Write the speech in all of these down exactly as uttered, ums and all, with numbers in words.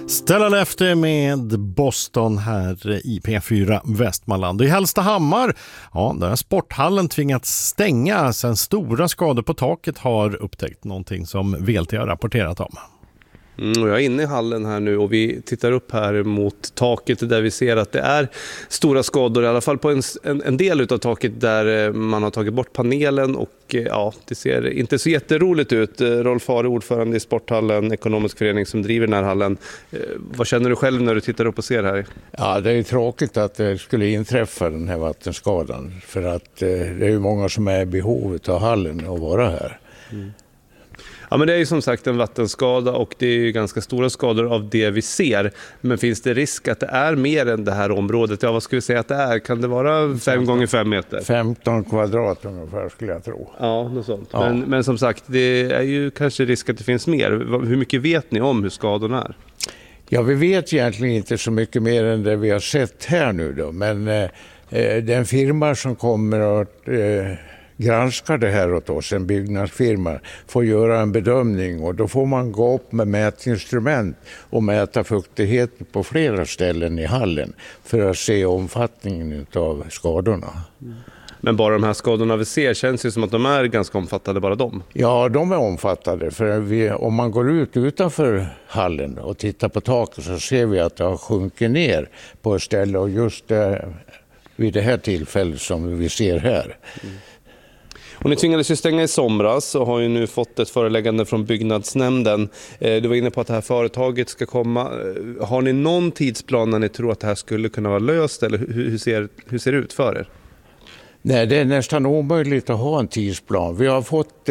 Ställa efter med Boston här i P fyra Västmanland. I Hallstahammar, ja, där har sporthallen tvingats stänga sedan stora skador på taket har upptäckt, någonting som V L T har rapporterat om. Mm, och jag är inne i hallen här nu och vi tittar upp här mot taket där vi ser att det är stora skador, i alla fall på en, en, en del av taket där man har tagit bort panelen och ja, det ser inte så jätteroligt ut. Rolf Hare, ordförande i sporthallen, ekonomisk förening som driver den här hallen. Vad känner du själv när du tittar upp och ser här? Ja, det är tråkigt att det skulle inträffa den här vattenskadan, för att det är ju många som är i behov av hallen att vara här. Mm. Ja, men det är ju som sagt en vattenskada och det är ju ganska stora skador av det vi ser. Men finns det risk att det är mer än det här området? Ja, vad ska vi säga att det är? Kan det vara fem gånger fem meter? femton kvadrat ungefär skulle jag tro. Ja, något sånt. Ja. Men, men som sagt, det är ju kanske risk att det finns mer. Hur mycket vet ni om hur skadorna är? Ja, vi vet egentligen inte så mycket mer än det vi har sett här nu då. Men eh, den firma som kommer att eh, granska det här åt oss, en byggnadsfirma, får göra en bedömning och då får man gå upp med mätinstrument och mäta fuktigheten på flera ställen i hallen för att se omfattningen av skadorna. Mm. Men bara de här skadorna vi ser känns ju som att de är ganska omfattade, bara de. Ja, de är omfattade. För vi, om man går ut utanför hallen och tittar på taket så ser vi att det har sjunkit ner på ett ställe, och just det, vid det här tillfället som vi ser här. Mm. Och ni tvingades ju stänga i somras och har ju nu fått ett föreläggande från byggnadsnämnden. Du var inne på att det här företaget ska komma. Har ni någon tidsplan när ni tror att det här skulle kunna vara löst, eller hur ser, hur ser det ut för er? Nej, det är nästan omöjligt att ha en tidsplan. Vi har fått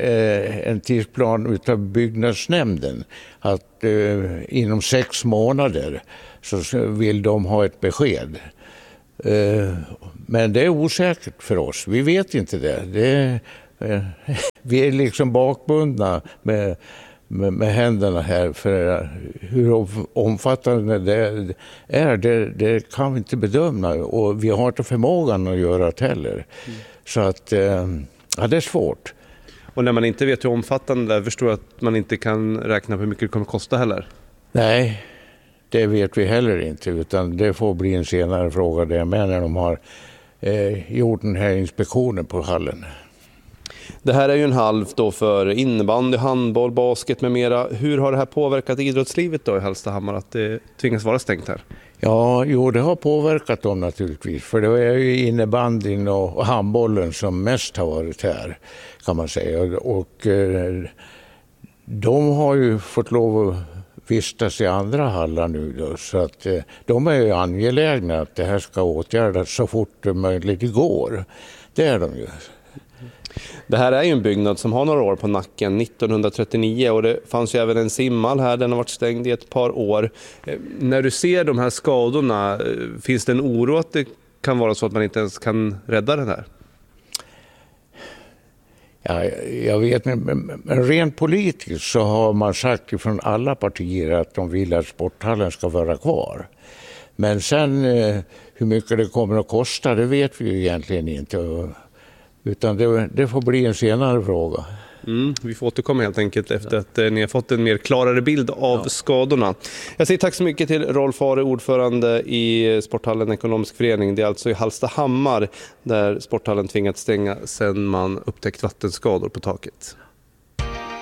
eh, en tidsplan utav byggnadsnämnden att eh, inom sex månader så vill de ha ett besked. Eh, men det är osäkert för oss. Vi vet inte det. det är, eh, vi är liksom bakbundna med, med, med händerna här, för hur omfattande det är, det, det kan vi inte bedöma, och vi har inte förmågan att göra det heller. Mm. Så att eh, ja, det är svårt. Och när man inte vet hur omfattande det är, förstår jag att man inte kan räkna på hur mycket det kommer kosta heller? Nej, det vet vi heller inte, utan det får bli en senare fråga det med när de har eh, gjort den här inspektionen på hallen. Det här är ju en hall då för innebandy, handboll, basket med mera. Hur har det här påverkat idrottslivet då i Hallstahammar att det tvingas vara stängt här? Ja, jo, det har påverkat dem naturligtvis. För det är ju innebandyn och handbollen som mest har varit här, kan man säga. Och eh, de har ju fått lov att vistas i andra hallar nu då, så att eh, de är ju angelägna att det här ska åtgärdas så fort det möjligt går. Det är de ju. Det här är ju en byggnad som har några år på nacken, nittonhundratrettionio, och det fanns ju även en simhall här, den har varit stängd i ett par år. Eh, när du ser de här skadorna, eh, finns det en oro att det kan vara så att man inte ens kan rädda den här? Ja, jag vet, men, men rent politiskt så har man sagt från alla partier att de vill att sporthallen ska vara kvar. Men sen eh, hur mycket det kommer att kosta, det vet vi ju egentligen inte. Utan det, det får bli en senare fråga. Mm, vi får återkomma helt enkelt efter att eh, ni har fått en mer klarare bild av ja. skadorna. Jag säger tack så mycket till Rolf Hare, ordförande i sporthallen ekonomisk förening. Det är alltså i Hallstahammar där sporthallen tvingats stänga sedan man upptäckt vattenskador på taket.